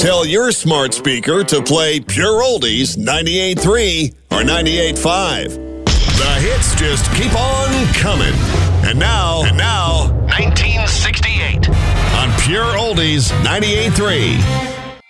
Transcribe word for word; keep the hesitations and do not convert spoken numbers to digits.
Tell your smart speaker to play Pure Oldies ninety-eight point three or ninety-eight point five. The hits just keep on coming. And now, and now, nineteen sixty-eight on Pure Oldies ninety-eight point three.